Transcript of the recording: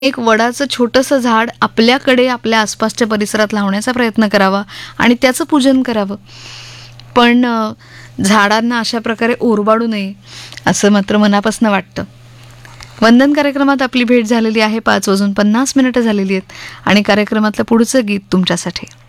एक वडाचं छोटंसं झाड आपल्याकडे आपल्या आसपासच्या परिसरात लावण्याचा प्रयत्न करावा आणि त्याचं पूजन करावं. पण झाडांना अशा प्रकारे ओरबाडू नये असं मात्र मनापासून वाटतं. वंदन कार्यक्रमात आपली भेट झालेली आहे. 5:50 झालेली आहेत आणि कार्यक्रमातलं पुढचं गीत तुमच्यासाठी.